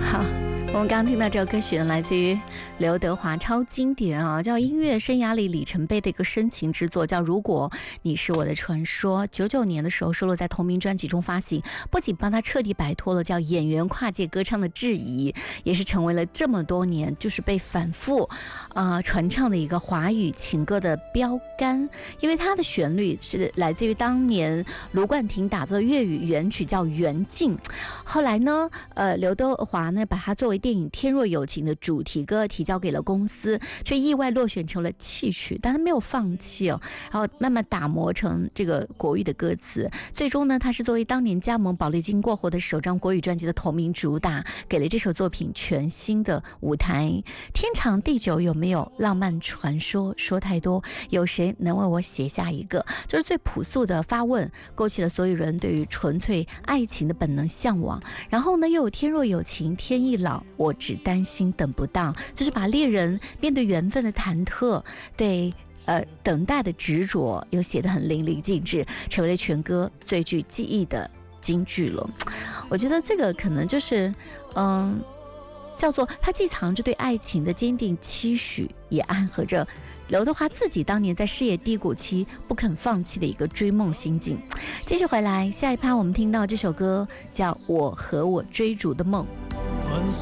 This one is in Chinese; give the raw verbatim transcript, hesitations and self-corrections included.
好，我们刚刚听到这首歌曲呢，来自于刘德华，超经典啊，叫音乐生涯里里程碑的一个深情之作，叫《如果你是我的传说》。九九年的时候收录在同名专辑中发行，不仅帮他彻底摆脱了叫演员跨界歌唱的质疑，也是成为了这么多年就是被反复啊、呃、传唱的一个华语情歌的标杆。因为它的旋律是来自于当年卢冠廷打造的粤语原曲叫《缘尽》，后来呢，呃，刘德华呢把它作为电影《天若有情》的主题歌提交给了公司，却意外落选成了弃曲，但他没有放弃哦，然后慢慢打磨成这个国语的歌词。最终呢，他是作为当年加盟宝丽金过后的首张国语专辑的同名主打，给了这首作品全新的舞台。天长地久有没有浪漫传说？说太多，有谁能为我写下一个？就是最朴素的发问，勾起了所有人对于纯粹爱情的本能向往。然后呢，又有天若有情天亦老，我只担心等不到，就是把恋人面对缘分的忐忑，对呃等待的执着，又写得很淋漓尽致，成为了全歌最具记忆的金句了。我觉得这个可能就是嗯，叫做它既藏着对爱情的坚定期许，也暗合着刘德华自己当年在事业低谷期不肯放弃的一个追梦心境。继续回来，下一趴我们听到这首歌叫《我和我追逐的梦》。